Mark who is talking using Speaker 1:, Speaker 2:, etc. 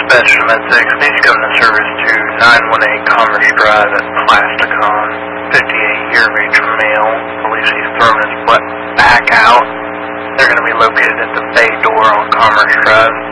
Speaker 1: Dispatch to Med-6, please come to service to 918 Commerce Drive at Plasticon. 58-year of age male. Believes he's thrown his butt back out. They're going to be located at the bay door on Commerce Drive.